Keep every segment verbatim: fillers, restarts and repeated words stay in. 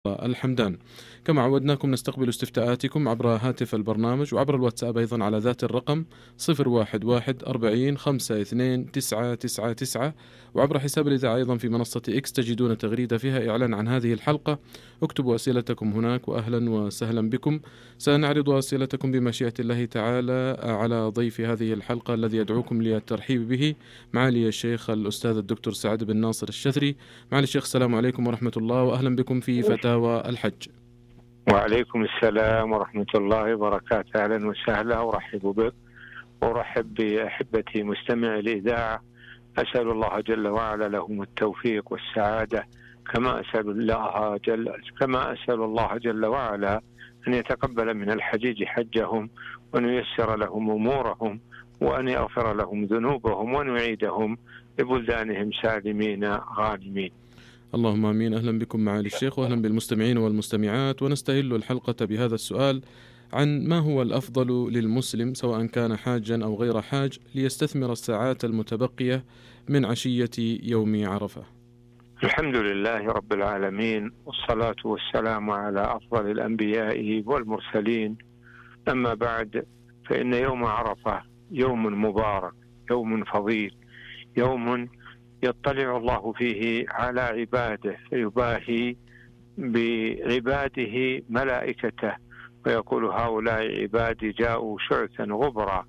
الحمدان. كما عودناكم نستقبل استفتاءاتكم عبر هاتف البرنامج وعبر الواتساب أيضا على ذات الرقم صفر واحد واحد أربعين خمسة اثنين تسعة تسعة تسعة، وعبر حساب الإذاعة أيضا في منصة إكس تجدون تغريدة فيها إعلان عن هذه الحلقة. اكتبوا أسئلتكم هناك وأهلا وسهلا بكم. سنعرض أسئلتكم بمشيئة الله تعالى على ضيف هذه الحلقة الذي يدعوكم للترحيب به، معالي الشيخ الأستاذ الدكتور سعد بن ناصر الشذري. معالي الشيخ السلام عليكم ورحمة الله وأهلا بكم في فتاوى الحج. وعليكم السلام ورحمة الله وبركاته. أهلا وسهلا، ورحب بك ورحب بأحبتي مستمعي الإذاعة. أسأل الله جل وعلا لهم التوفيق والسعادة، كما أسأل الله جل كما أسأل الله جل وعلا أن يتقبل من الحجيج حجهم، وأن ييسر لهم أمورهم، وأن يغفر لهم ذنوبهم، وأن يعيدهم لبلدانهم سالمين غانمين. اللهم آمين. أهلا بكم معالي الشيخ وأهلا بالمستمعين والمستمعات. ونستهل الحلقة بهذا السؤال عن ما هو الأفضل للمسلم سواء كان حاجا أو غير حاج ليستثمر الساعات المتبقية من عشية يوم عرفة. الحمد لله رب العالمين، والصلاة والسلام على أفضل الأنبياء والمرسلين. أما بعد، فإن يوم عرفة يوم مبارك، يوم فضيل، يوم يطلع الله فيه على عباده فيباهي بعباده ملائكته ويقول هؤلاء عبادي جاءوا شعثا غبرا.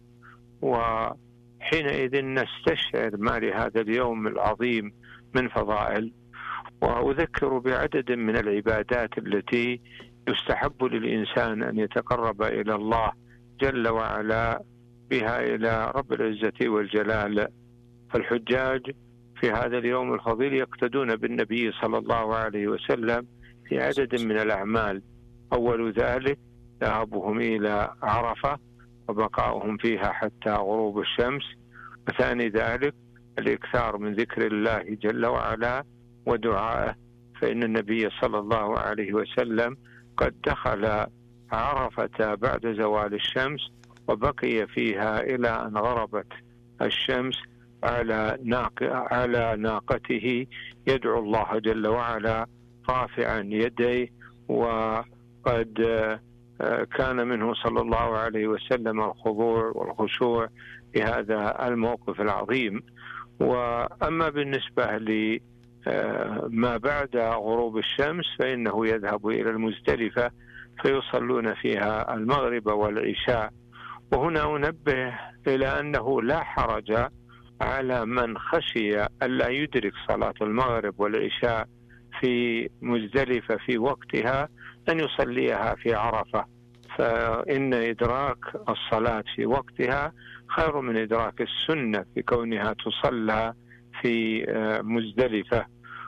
وحينئذ نستشعر ما لهذا اليوم العظيم من فضائل. وأذكر بعدد من العبادات التي يستحب للإنسان أن يتقرب إلى الله جل وعلا بها إلى رب العزة والجلال. فالحجاج في هذا اليوم الفضيل يقتدون بالنبي صلى الله عليه وسلم في عدد من الأعمال. أول ذلك ذهابهم إلى عرفة وبقاؤهم فيها حتى غروب الشمس. وثاني ذلك الإكثار من ذكر الله جل وعلا ودعائه، فإن النبي صلى الله عليه وسلم قد دخل عرفة بعد زوال الشمس وبقي فيها إلى أن غربت الشمس على ناق... على ناقته يدعو الله جل وعلا رافعا يديه. وقد كان منه صلى الله عليه وسلم الخضوع والخشوع في هذا الموقف العظيم. وأما بالنسبة لما بعد غروب الشمس فإنه يذهب إلى المزدلفة فيصلون فيها المغرب والعشاء. وهنا أنبه إلى أنه لا حرج على من خشي ألا يدرك صلاة المغرب والعشاء في مزدلفة في وقتها أن يصليها في عرفة، فإن إدراك الصلاة في وقتها خير من إدراك السنة في كونها تصلى في مزدلفة.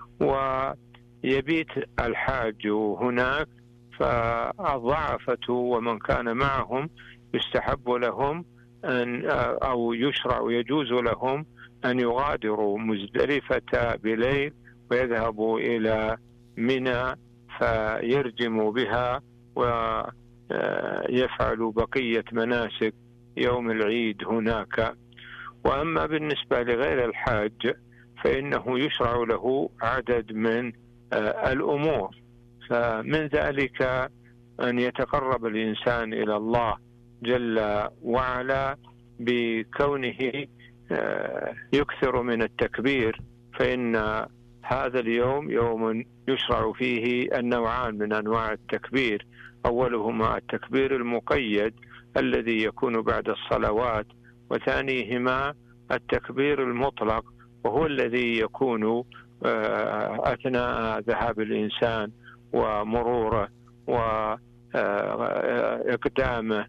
ويبيت الحاج هناك، فالضعفة ومن كان معهم يستحب لهم أن أو يشرع ويجوز لهم أن يغادروا مزدلفة بليل ويذهبوا إلى منى فيرجموا بها ويفعلوا بقية مناسك يوم العيد هناك. وأما بالنسبة لغير الحاج فإنه يشرع له عدد من الأمور، فمن ذلك أن يتقرب الإنسان إلى الله جل وعلا بكونه يكثر من التكبير، فإن هذا اليوم يوم يشرع فيه النوعان من أنواع التكبير. أولهما التكبير المقيد الذي يكون بعد الصلوات، وثانيهما التكبير المطلق وهو الذي يكون أثناء ذهاب الإنسان ومروره وإقدامه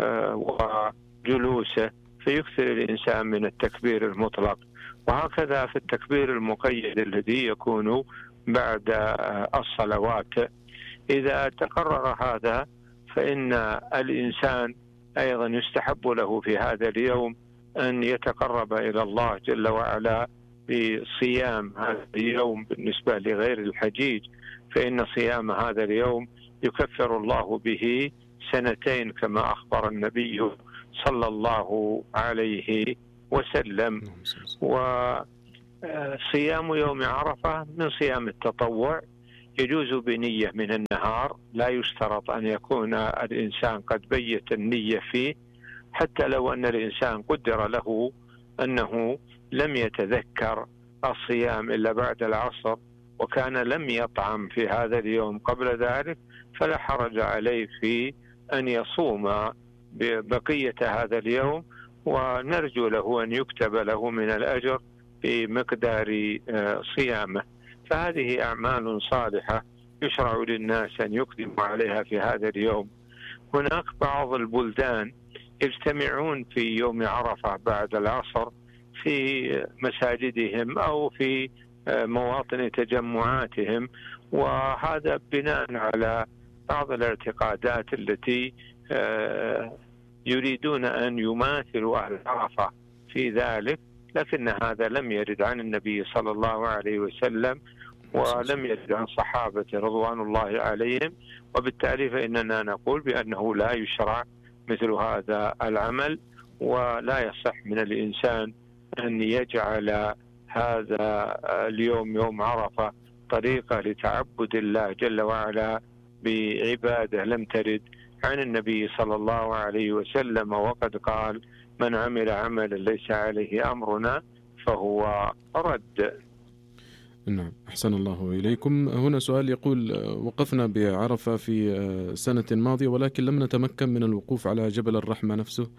وجلوسه، فيكثر الإنسان من التكبير المطلق. وهكذا في التكبير المقيد الذي يكون بعد الصلوات. إذا تقرر هذا فإن الإنسان أيضا يستحب له في هذا اليوم أن يتقرب إلى الله جل وعلا بصيام هذا اليوم. بالنسبة لغير الحجيج فإن صيام هذا اليوم يكفر الله به سنتين كما أخبر النبي صلى الله عليه وسلم. وصيام يوم عرفة من صيام التطوع يجوز بنية من النهار، لا يشترط أن يكون الإنسان قد بيت النية فيه، حتى لو أن الإنسان قدر له أنه لم يتذكر الصيام إلا بعد العصر وكان لم يطعم في هذا اليوم قبل ذلك، فلا حرج عليه في أن يصوم بقية هذا اليوم، ونرجو له أن يكتب له من الأجر بمقدار صيامه. فهذه أعمال صالحة يشرع للناس أن يقدموا عليها في هذا اليوم. هناك بعض البلدان يجتمعون في يوم عرفة بعد العصر في مساجدهم أو في مواطن تجمعاتهم، وهذا بناء على بعض الاعتقادات التي يريدون أن يماثلوا أهل عرفة في ذلك، لكن هذا لم يرد عن النبي صلى الله عليه وسلم ولم يرد عن صحابة رضوان الله عليهم، وبالتالي فإننا نقول بأنه لا يشرع مثل هذا العمل، ولا يصح من الإنسان أن يجعل هذا اليوم يوم عرفة طريقة لتعبد الله جل وعلا بعبادة لم ترد عن النبي صلى الله عليه وسلم، وقد قال: من عمل عملا ليس عليه أمرنا فهو رد. نعم، أحسن الله إليكم. هنا سؤال يقول: وقفنا بعرفة في سنة ماضية ولكن لم نتمكن من الوقوف على جبل الرحمة نفسه،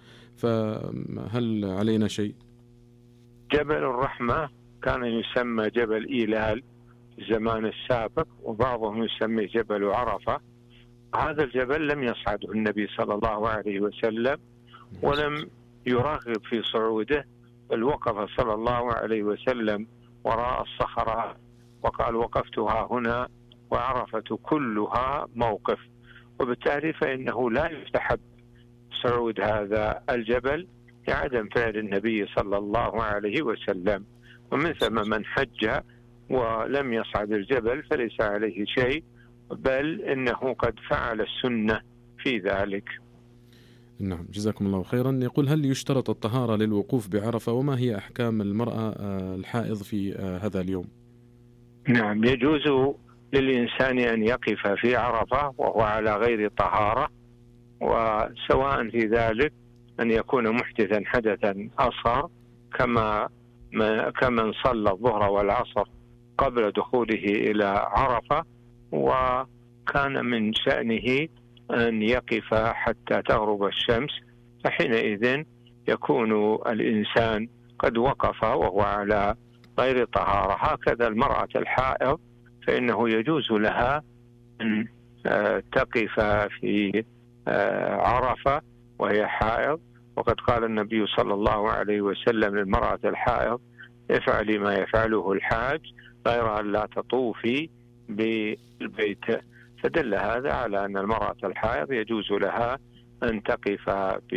فهل علينا شيء؟ جبل الرحمة كان يسمى جبل إيلال في الزمان السابق، وبعضهم يسميه جبل عرفة. هذا الجبل لم يصعده النبي صلى الله عليه وسلم ولم يرغب في صعوده، بل وقف صلى الله عليه وسلم وراء الصخرة وقال: وقفتها هنا وعرفة كلها موقف. وبالتالي فإنه لا يستحب صعود هذا الجبل لعدم فعل النبي صلى الله عليه وسلم، ومن ثم من حج ولم يصعد الجبل فليس عليه شيء، بل إنه قد فعل السنة في ذلك. نعم، جزاكم الله خيرا. يقول: هل يشترط الطهارة للوقوف بعرفة؟ وما هي أحكام المرأة الحائض في هذا اليوم؟ نعم، يجوز للإنسان أن يقف في عرفة وهو على غير طهارة، وسواء في ذلك أن يكون محدثا حدثا أصغر كما كمن صلى الظهر والعصر قبل دخوله إلى عرفة، وكان من شأنه أن يقف حتى تغرب الشمس، فحينئذ يكون الإنسان قد وقف وهو على غير طهارة. هكذا المرأة الحائض فإنه يجوز لها أن تقف في عرفة وهي حائض، وقد قال النبي صلى الله عليه وسلم للمرأة الحائض: افعلي ما يفعله الحاج غير أن لا تطوفي بالبيت. فدل هذا على أن المرأة الحائض يجوز لها أن تقف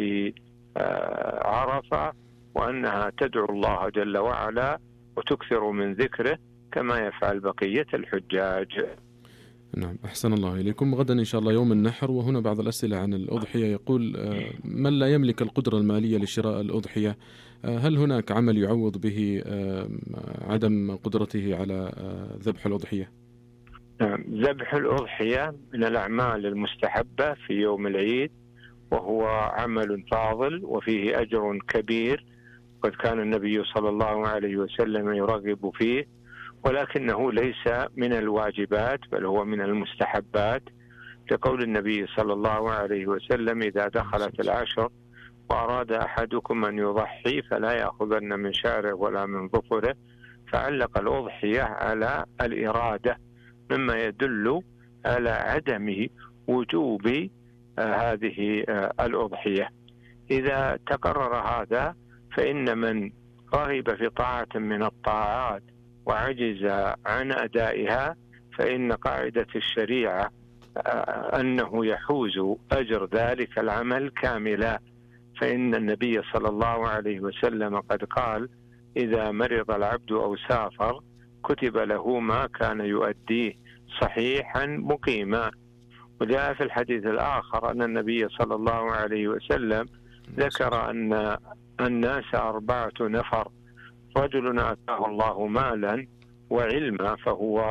بعرفة، وأنها تدعو الله جل وعلا وتكثر من ذكره كما يفعل بقية الحجاج. نعم، أحسن الله إليكم. غدا إن شاء الله يوم النحر، وهنا بعض الأسئلة عن الأضحية. يقول: من لا يملك القدرة المالية لشراء الأضحية، هل هناك عمل يعوض به عدم قدرته على ذبح الأضحية؟ ذبح الأضحية من الأعمال المستحبة في يوم العيد، وهو عمل فاضل وفيه أجر كبير، قد كان النبي صلى الله عليه وسلم يرغب فيه، ولكنه ليس من الواجبات بل هو من المستحبات، لقول النبي صلى الله عليه وسلم: إذا دخلت العشر وأراد أحدكم أن يضحي فلا يأخذن من شعره ولا من ظفره. فعلق الأضحية على الإرادة، مما يدل على عدم وجوب هذه الأضحية. إذا تقرر هذا فإن من رغب في طاعة من الطاعات وعجز عن أدائها فإن قاعدة الشريعة أنه يحوز أجر ذلك العمل كاملا، فإن النبي صلى الله عليه وسلم قد قال: إذا مرض العبد أو سافر كتب له ما كان يؤديه صحيحا مقيما. وجاء في الحديث الآخر أن النبي صلى الله عليه وسلم ذكر أن الناس أربعة نفر: رجل آتاه الله مالا وعلما فهو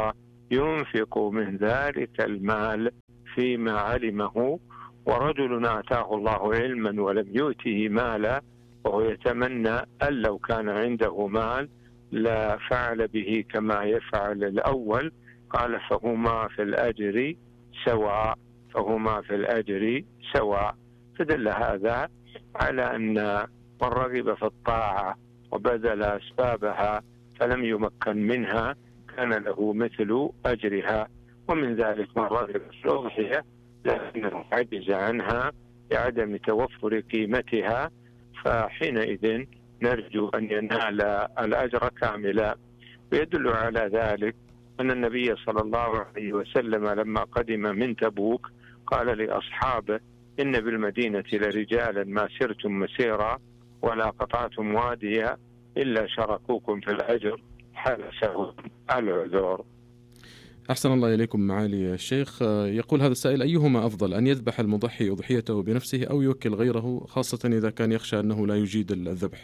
ينفق من ذلك المال فيما علمه، ورجل آتاه الله علما ولم يؤته مالا وهو يتمنى أن لو كان عنده مال لا فعل به كما يفعل الأول، قال فهما في الأجر سواء، فهما في الأجر سواء. فدل هذا على أن من رغب في الطاعة وبذل أسبابها فلم يمكن منها كان له مثل أجرها. ومن ذلك من رغب في الأضحية لأنه عجز عنها لعدم توفر قيمتها، فحينئذ نرجو أن ينال الأجر كاملا. ويدل على ذلك أن النبي صلى الله عليه وسلم لما قدم من تبوك قال لأصحابه إن بالمدينة لرجالا ما سرتم مسيرا ولا قطعتم واديا إلا شركوكم في الأجر حبسهم العذر. أحسن الله إليكم معالي الشيخ. يقول هذا السائل: أيهما أفضل، أن يذبح المضحي أضحيته بنفسه أو يوكل غيره، خاصة إذا كان يخشى أنه لا يجيد الذبح؟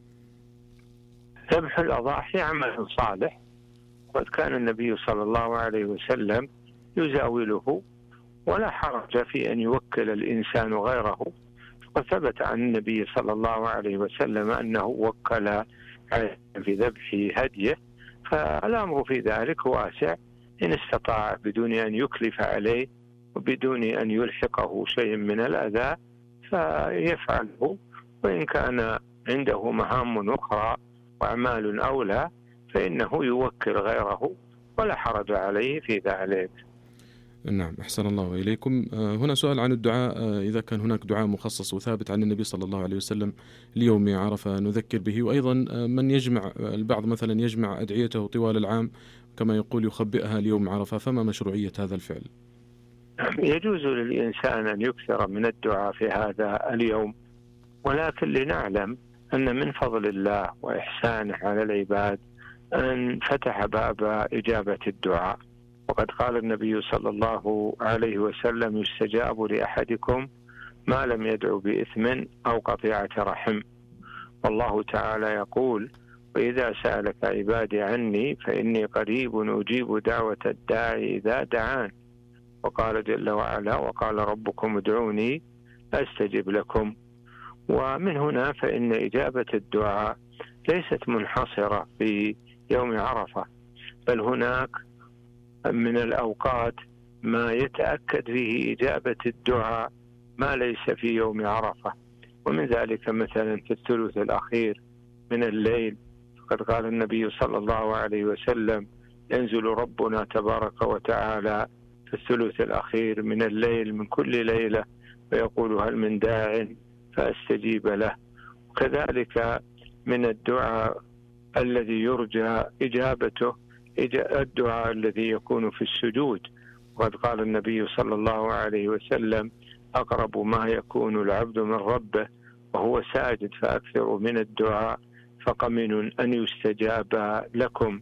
ذبح الأضاحي عمل صالح، وقد كان النبي صلى الله عليه وسلم يزاوله، ولا حرج في أن يوكل الإنسان غيره. وثبت عن النبي صلى الله عليه وسلم أنه وكل في ذبح هديه، فالأمر في ذلك واسع إن استطاع بدون أن يكلف عليه وبدون أن يلحقه شيء من الأذى فيفعله، وإن كان عنده مهام أخرى وأعمال أولى فإنه يوكل غيره ولا حرج عليه في ذلك. نعم، أحسن الله إليكم. هنا سؤال عن الدعاء، إذا كان هناك دعاء مخصص وثابت عن النبي صلى الله عليه وسلم ليوم عرفة نذكر به، وأيضا من يجمع، البعض مثلا يجمع أدعيته طوال العام كما يقول يخبئها ليوم عرفة، فما مشروعية هذا الفعل؟ يجوز للإنسان أن يكثر من الدعاء في هذا اليوم، ولكن لنعلم أن من فضل الله وإحسانه على العباد أن فتح باب إجابة الدعاء، وقد قال النبي صلى الله عليه وسلم: يستجاب لأحدكم ما لم يدعو بإثم أو قطيعة رحم. والله تعالى يقول: وإذا سألك عبادي عني فإني قريب أجيب دعوة الداعي إذا دعان. وقال جل وعلا: وقال ربكم ادعوني أستجب لكم. ومن هنا فإن إجابة الدعاء ليست منحصرة في يوم عرفة، بل هناك من الأوقات ما يتأكد فيه إجابة الدعاء ما ليس في يوم عرفة، ومن ذلك مثلا في الثلث الأخير من الليل، فقد قال النبي صلى الله عليه وسلم: ينزل ربنا تبارك وتعالى في الثلث الأخير من الليل من كل ليلة ويقول: هل من داع فأستجيب له. وكذلك من الدعاء الذي يرجى إجابته الدعاء الذي يكون في السجود، وقد قال النبي صلى الله عليه وسلم: أقرب ما يكون العبد من ربه وهو ساجد فأكثر من الدعاء فقمن أن يستجاب لكم.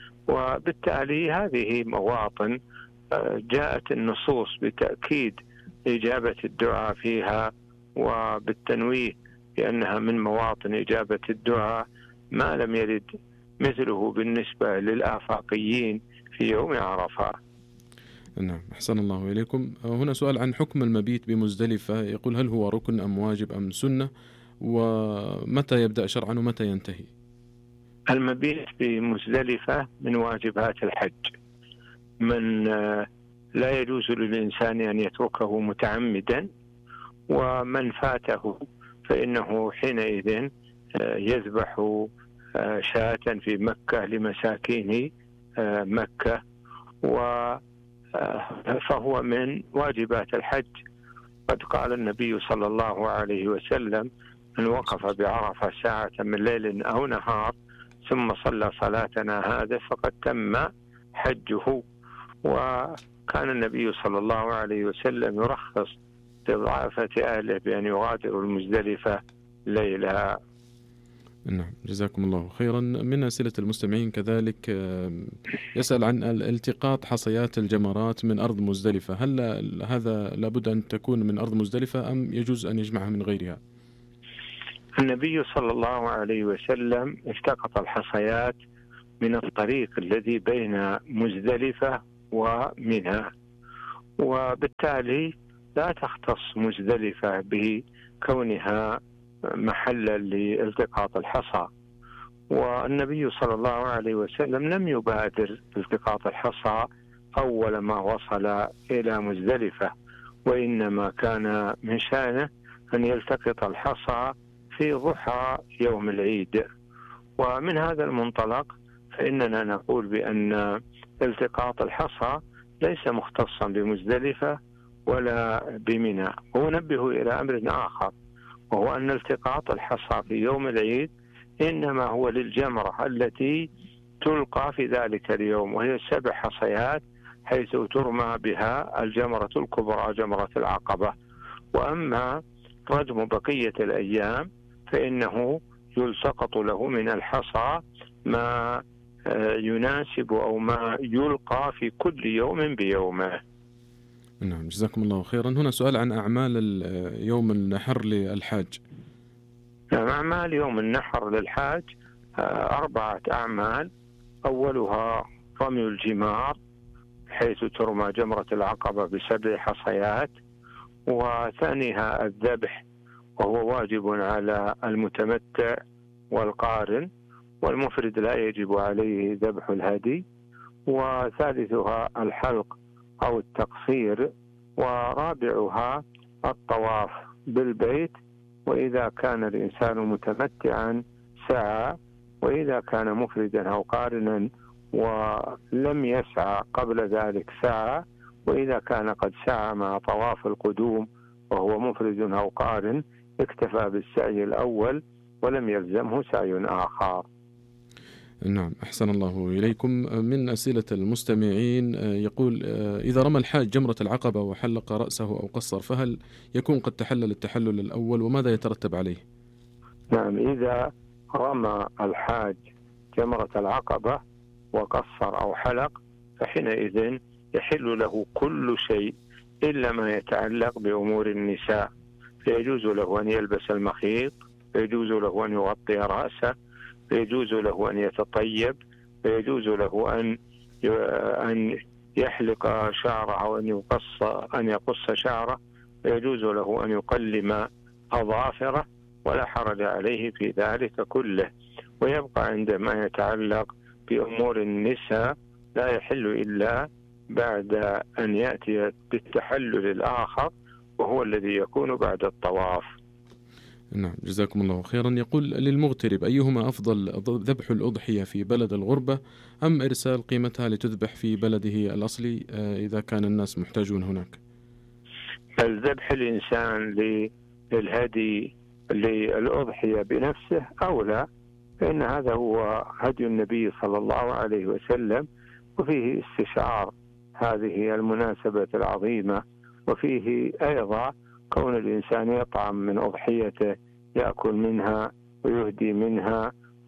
وبالتالي هذه مواطن جاءت النصوص بتأكيد إجابة الدعاء فيها، وبالتنويه بأنها من مواطن إجابة الدعاء ما لم يرد مثله بالنسبة للآفاقيين في يوم عرفة. نعم، أحسن الله إليكم. هنا سؤال عن حكم المبيت بمزدلفة، يقول: هل هو ركن أم واجب أم سنة، ومتى يبدأ شرعا ومتى ينتهي؟ المبيت بمزدلفة من واجبات الحج، من لا يجوز للإنسان أن يتركه متعمدا، ومن فاته فإنه حينئذ يذبح شاة في مكة لمساكين مكة، فهو من واجبات الحج. قد قال النبي صلى الله عليه وسلم: من وقف بعرفة ساعة من ليل أو نهار ثم صلى صلاتنا هذا فقد تم حجه. وكان النبي صلى الله عليه وسلم يرخص لضعافة أهله بأن يغادروا المزدلفة ليلها. نعم، جزاكم الله خيرا. من أسئلة المستمعين كذلك يسأل عن التقاط حصيات الجمرات من أرض مزدلفة، هل هذا لابد أن تكون من أرض مزدلفة أم يجوز أن يجمعها من غيرها؟ النبي صلى الله عليه وسلم التقط الحصيات من الطريق الذي بين مزدلفة ومنى، وبالتالي لا تختص مزدلفة بكونها محلا لالتقاط الحصى. والنبي صلى الله عليه وسلم لم يبادر بالتقاط الحصى أول ما وصل إلى مزدلفة، وإنما كان من شأنه أن يلتقط الحصى في ضحى يوم العيد. ومن هذا المنطلق فإننا نقول بأن التقاط الحصى ليس مختصا بمزدلفة ولا بمنى. ونبه إلى أمر آخر، وهو أن التقاط الحصى في يوم العيد إنما هو للجمرة التي تلقى في ذلك اليوم، وهي سبع حصيات حيث ترمى بها الجمرة الكبرى جمرة العقبة. وأما رجم بقية الأيام فإنه يلتقط له من الحصى ما يناسب أو ما يلقى في كل يوم بيومه. نعم، جزاكم الله خيرا. هنا سؤال عن أعمال يوم النحر للحاج. نعم، أعمال يوم النحر للحاج أربعة أعمال. أولها رمي الجمار حيث ترمى جمرة العقبة بسبع حصيات، وثانيها الذبح وهو واجب على المتمتع والقارن، والمفرد لا يجب عليه ذبح الهدي. وثالثها الحلق أو التقصير، ورابعها الطواف بالبيت، وإذا كان الإنسان متمتعا سعى، وإذا كان مفردا أو قارنا ولم يسعى قبل ذلك سعى، وإذا كان قد سعى مع طواف القدوم وهو مفرد أو قارن اكتفى بالسعي الأول ولم يلزمه سعي آخر. نعم، أحسن الله إليكم. من أسئلة المستمعين يقول: إذا رمى الحاج جمرة العقبة وحلق رأسه أو قصر، فهل يكون قد تحلل التحلل الأول، وماذا يترتب عليه؟ نعم، إذا رمى الحاج جمرة العقبة وقصر أو حلق فحينئذ يحل له كل شيء إلا ما يتعلق بأمور النساء، فيجوز له أن يلبس المخيط، فيجوز له أن يغطي رأسه، فيجوز له أن يتطيب، فيجوز له أن أن يحلق شعره أو أن يقص أن يقص شعره، فيجوز له أن يقلم أظافره، ولا حرج عليه في ذلك كله. ويبقى عندما يتعلق بأمور النساء لا يحل إلا بعد أن يأتي بالتحلل الآخر، وهو الذي يكون بعد الطواف. نعم، جزاكم الله خيرا. يقول: للمغترب أيهما أفضل، ذبح الأضحية في بلد الغربة أم إرسال قيمتها لتذبح في بلده الأصلي إذا كان الناس محتاجون هناك؟ الذبح الإنسان للهدي للأضحية بنفسه أولى، فإن هذا هو هدي النبي صلى الله عليه وسلم، وفيه استشعار هذه المناسبة العظيمة، وفيه أيضا كون الإنسان يطعم من أضحيته، يأكل منها ويهدي منها،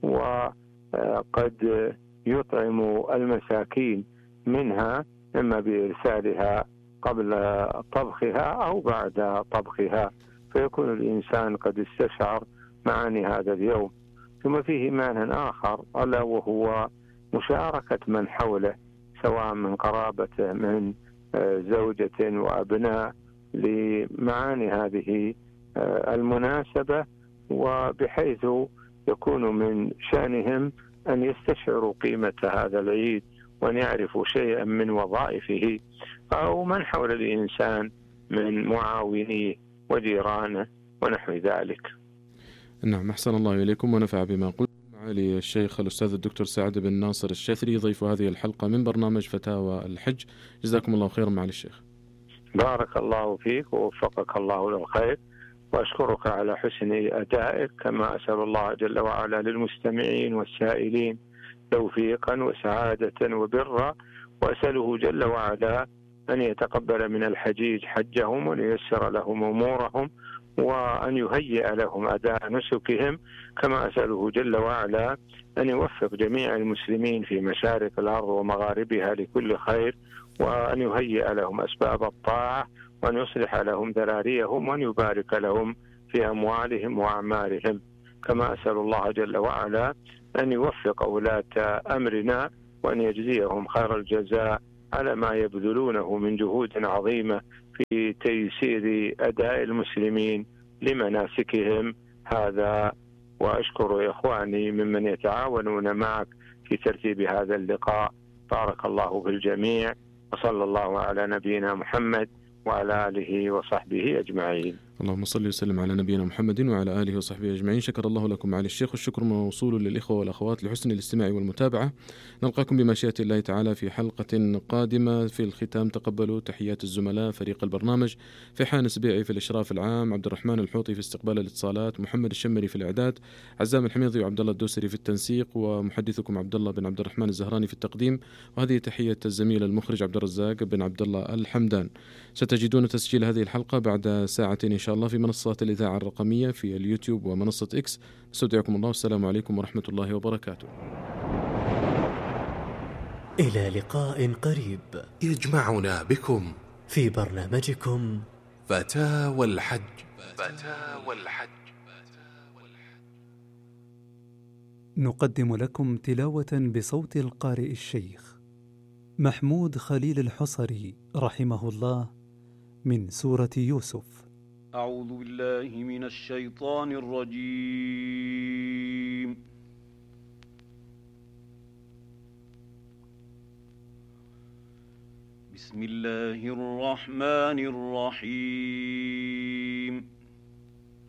وقد يطعم المساكين منها إما بإرسالها قبل طبخها أو بعد طبخها، فيكون الإنسان قد استشعر معاني هذا اليوم. ثم فيه معنى آخر ألا وهو مشاركة من حوله سواء من قرابته من زوجة وأبناء لمعاني هذه المناسبة، وبحيث يكون من شأنهم أن يستشعروا قيمة هذا العيد وأن يعرفوا شيئا من وظائفه، أو من حول الإنسان من معاونيه وجيرانه ونحو ذلك. نعم، أحسن الله إليكم ونفع بما قلت. معالي الشيخ الأستاذ الدكتور سعد بن ناصر الشثري ضيف هذه الحلقة من برنامج فتاوى الحج، جزاكم الله خيرا معالي الشيخ. بارك الله فيك ووفقك الله للخير، وأشكرك على حسن أدائك، كما أسأل الله جل وعلا للمستمعين والسائلين توفيقا وسعادة وبرا، وأسأله جل وعلا أن يتقبل من الحجيج حجهم وأن ييسر لهم أمورهم وأن يهيئ لهم أداء نسكهم، كما أسأله جل وعلا أن يوفق جميع المسلمين في مشارق الأرض ومغاربها لكل خير، وأن يهيئ لهم أسباب الطاعة، وأن يصلح لهم ذراريهم، وأن يبارك لهم في أموالهم وأعمالهم، كما أسأل الله جل وعلا أن يوفق ولاة أمرنا وأن يجزيهم خير الجزاء على ما يبذلونه من جهود عظيمة في تيسير أداء المسلمين لمناسكهم هذا. وأشكر إخواني ممن يتعاونون معك في ترتيب هذا اللقاء. بارك الله في الجميع، وصلى الله على نبينا محمد وعلى آله وصحبه أجمعين. اللهم صل وسلم على نبينا محمد وعلى آله وصحبه أجمعين. شكر الله لكم معالي الشيخ، والشكر موصول للإخوة والأخوات لحسن الاستماع والمتابعة. نلقاكم بمشيئة الله تعالى في حلقة قادمة. في الختام تقبلوا تحيات الزملاء فريق البرنامج، فيحان سبيعي في الإشراف العام، عبد الرحمن الحوطي في استقبال الاتصالات، محمد الشمري في الإعداد، عزام الحميضي وعبد الله الدوسري في التنسيق، ومحدثكم عبد الله بن عبد الرحمن الزهراني في التقديم. وهذه تحية الزميل المخرج عبد الرزاق بن عبد الله الحمدان. ستجدون تسجيل هذه الحلقة بعد ساعتين إن شاء الله في منصات الإذاعة الرقمية في اليوتيوب ومنصة إكس. استودعكم الله، والسلام عليكم ورحمة الله وبركاته. إلى لقاء قريب يجمعنا بكم في برنامجكم فتاوى الحج. فتاوى الحج. نقدم لكم تلاوة بصوت القارئ الشيخ محمود خليل الحصري رحمه الله من سورة يوسف. أعوذ بالله من الشيطان الرجيم. بسم الله الرحمن الرحيم.